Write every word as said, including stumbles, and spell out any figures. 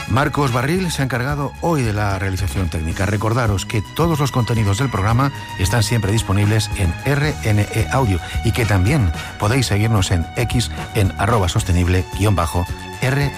Marcos Barril se ha encargado hoy de la realización técnica. Recordaros que todos los contenidos del programa están siempre disponibles en R N E Audio y que también podéis seguirnos en X en arroba sostenible guión bajo R